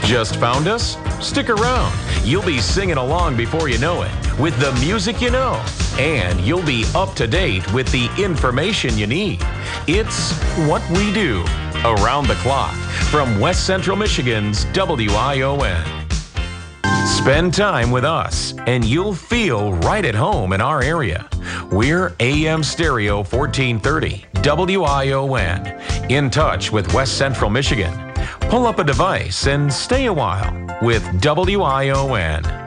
Just found us? Stick around. You'll be singing along before you know it with the music you know. And you'll be up to date with the information you need. It's what we do around the clock from West Central Michigan's WION. Spend time with us and you'll feel right at home in our area. We're AM Stereo 1430 WION, in touch with West Central Michigan. Pull up a device and stay a while with WION.